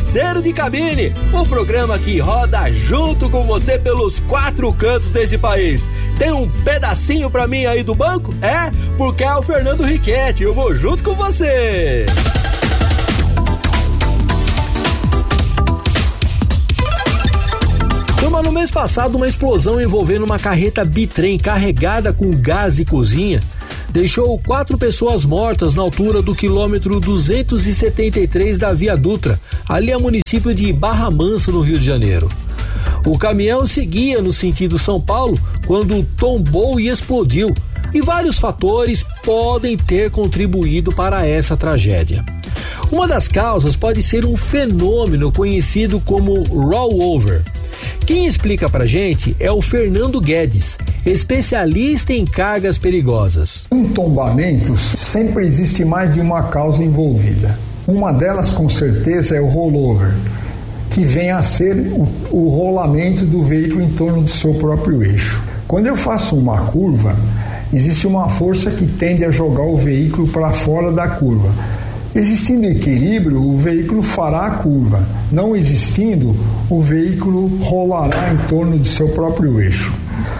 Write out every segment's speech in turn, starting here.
Parceiro de Cabine, o programa que roda junto com você pelos 4 cantos desse país. Tem um pedacinho pra mim aí do banco? É? Porque é o Fernando Riquetti, eu vou junto com você. No mês passado, uma explosão envolvendo uma carreta bitrem carregada com gás e cozinha deixou 4 pessoas mortas na altura do quilômetro 273 da Via Dutra, ali no município de Barra Mansa, no Rio de Janeiro. O caminhão seguia no sentido São Paulo quando tombou e explodiu, e vários fatores podem ter contribuído para essa tragédia. Uma das causas pode ser um fenômeno conhecido como rollover. Quem explica pra gente é o Fernando Guedes, especialista em cargas perigosas. Em tombamentos, sempre existe mais de uma causa envolvida. Uma delas, com certeza, é o rollover, que vem a ser o rolamento do veículo em torno do seu próprio eixo. Quando eu faço uma curva, existe uma força que tende a jogar o veículo para fora da curva. Existindo equilíbrio, o veículo fará a curva. Não existindo, o veículo rolará em torno do seu próprio eixo.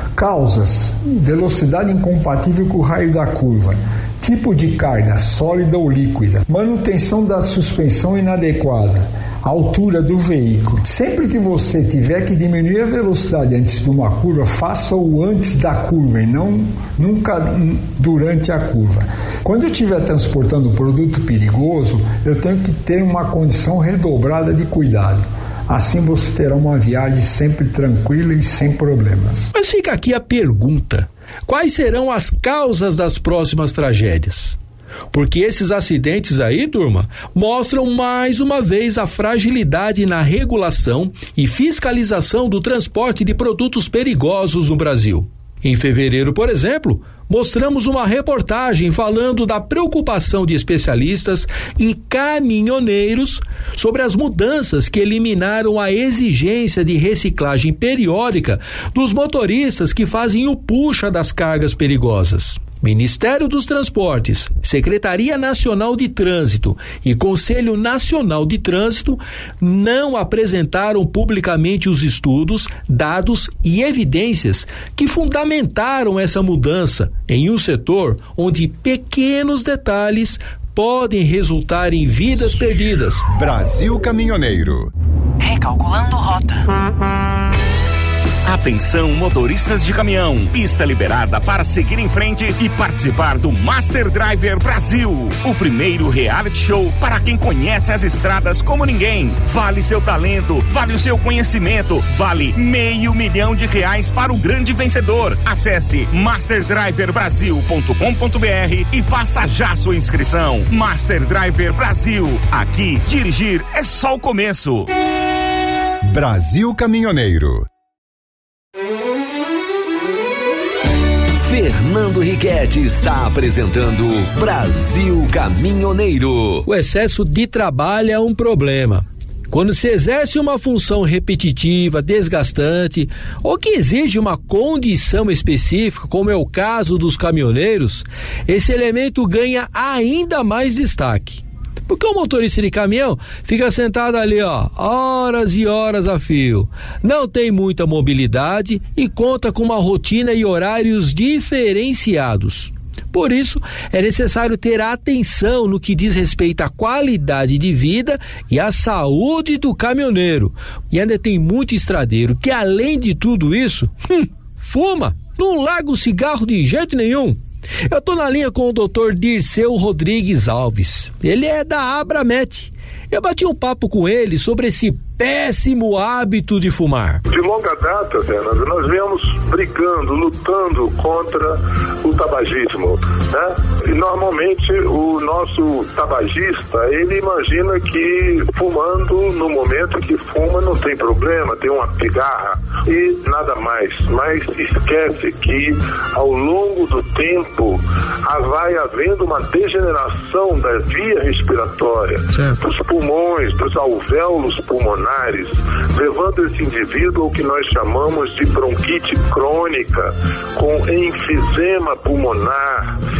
Causas: velocidade incompatível com o raio da curva, tipo de carga, sólida ou líquida, manutenção da suspensão inadequada, altura do veículo. Sempre que você tiver que diminuir a velocidade antes de uma curva, faça-o antes da curva e nunca durante a curva. Quando eu estiver transportando um produto perigoso, eu tenho que ter uma condição redobrada de cuidado. Assim você terá uma viagem sempre tranquila e sem problemas. Mas fica aqui a pergunta: quais serão as causas das próximas tragédias? Porque esses acidentes aí, turma, mostram mais uma vez a fragilidade na regulação e fiscalização do transporte de produtos perigosos no Brasil. Em fevereiro, por exemplo, mostramos uma reportagem falando da preocupação de especialistas e caminhoneiros sobre as mudanças que eliminaram a exigência de reciclagem periódica dos motoristas que fazem o puxa das cargas perigosas. Ministério dos Transportes, Secretaria Nacional de Trânsito e Conselho Nacional de Trânsito não apresentaram publicamente os estudos, dados e evidências que fundamentaram essa mudança em um setor onde pequenos detalhes podem resultar em vidas perdidas. Brasil Caminhoneiro. Recalculando rota. Atenção, motoristas de caminhão, pista liberada para seguir em frente e participar do Master Driver Brasil, o primeiro reality show para quem conhece as estradas como ninguém. Vale seu talento, vale o seu conhecimento, vale R$500 mil para o grande vencedor. Acesse masterdriverbrasil.com.br e faça já sua inscrição. Master Driver Brasil, aqui dirigir é só o começo. Brasil Caminhoneiro. Fernando Riquetti está apresentando Brasil Caminhoneiro. O excesso de trabalho é um problema. Quando se exerce uma função repetitiva, desgastante, ou que exige uma condição específica, como é o caso dos caminhoneiros, esse elemento ganha ainda mais destaque. Porque o motorista de caminhão fica sentado ali, horas e horas a fio. Não tem muita mobilidade e conta com uma rotina e horários diferenciados. Por isso, é necessário ter atenção no que diz respeito à qualidade de vida e à saúde do caminhoneiro. E ainda tem muito estradeiro que, além de tudo isso, fuma. Não larga o cigarro de jeito nenhum. Eu tô na linha com o Dr. Dirceu Rodrigues Alves. Ele é da Abramet. Eu bati um papo com ele sobre esse péssimo hábito de fumar. De longa data, Fernando, nós viemos brigando, lutando contra o tabagismo, né? E normalmente o nosso tabagista, ele imagina que fumando, no momento que fuma, não tem problema, tem uma cigarra e nada mais. Mas esquece que ao longo do tempo vai havendo uma degeneração da via respiratória, dos pulmões, dos alvéolos pulmonares, levando esse indivíduo ao que nós chamamos de bronquite crônica, com enfisema pulmonar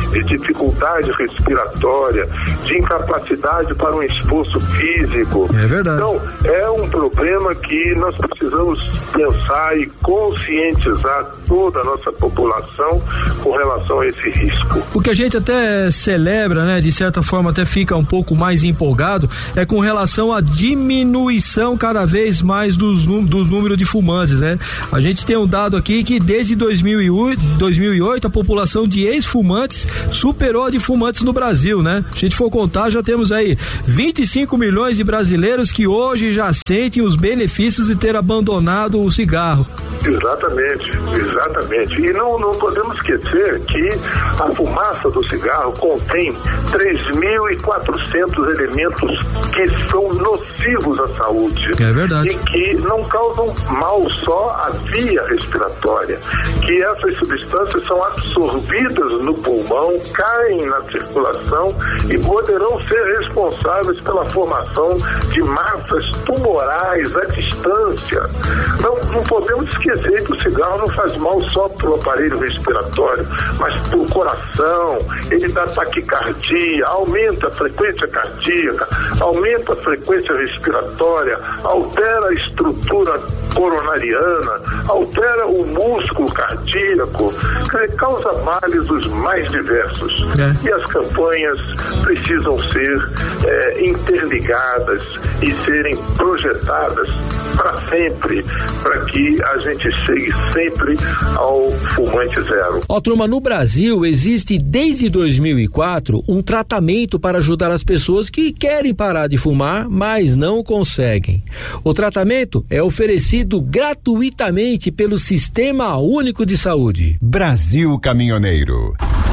de dificuldade respiratória, de incapacidade para um esforço físico. É verdade. Então, é um problema que nós precisamos pensar e conscientizar toda a nossa população com relação a esse risco. O que a gente até celebra, né, de certa forma até fica um pouco mais empolgado, é com relação à diminuição cada vez mais dos números de fumantes, né? A gente tem um dado aqui que desde 2008 a população de ex-fumantes superou a de fumantes no Brasil, né? Se a gente for contar, já temos aí 25 milhões de brasileiros que hoje já sentem os benefícios de ter abandonado o cigarro. Exatamente. E não podemos esquecer que a fumaça do cigarro contém 3.400 elementos que são nocivos à saúde. É verdade. E que não causam mal só à via respiratória. Que essas substâncias são absorvidas no pulmão, caem na circulação e poderão ser responsáveis pela formação de massas tumorais à distância. Não podemos esquecer que o cigarro não faz mal só para o aparelho respiratório, mas para o coração. Ele dá taquicardia, aumenta a frequência cardíaca, aumenta a frequência respiratória, altera a estrutura coronariana, altera o músculo cardíaco, causa males os mais diversos. E as campanhas precisam ser interligadas e serem projetadas para sempre, para que a gente chegue sempre ao fumante zero. Turma, no Brasil existe desde 2004 um tratamento para ajudar as pessoas que querem parar de fumar, mas não conseguem. O tratamento é oferecido gratuitamente pelo Sistema Único de Saúde. Brasil Caminhoneiro.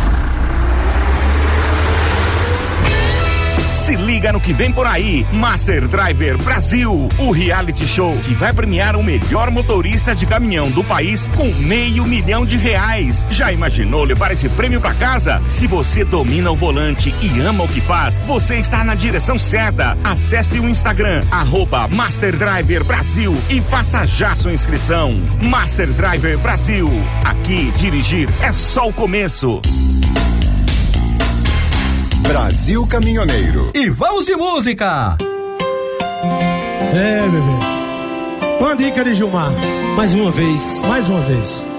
Se liga no que vem por aí. Master Driver Brasil, o reality show que vai premiar o melhor motorista de caminhão do país com R$500 mil. Já imaginou levar esse prêmio pra casa? Se você domina o volante e ama o que faz, você está na direção certa. Acesse o Instagram, @Master Driver Brasil e faça já sua inscrição. Master Driver Brasil. Aqui, dirigir é só o começo. Brasil Caminhoneiro. E vamos de música! Bebê. Uma dica de Gilmar. Mais uma vez.